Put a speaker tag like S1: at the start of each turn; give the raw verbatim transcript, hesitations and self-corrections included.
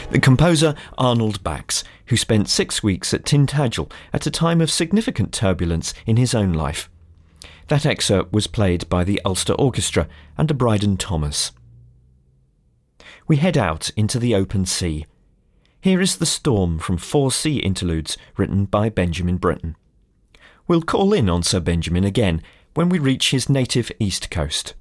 S1: The composer Arnold Bax, who spent six weeks at Tintagel at a time of significant turbulence in his own life. That excerpt was played by the Ulster Orchestra under Bryden Thomas. We head out into the open sea. Here is The Storm from Four Sea Interludes written by Benjamin Britten. We'll call in on Sir Benjamin again when we reach his native East Coast.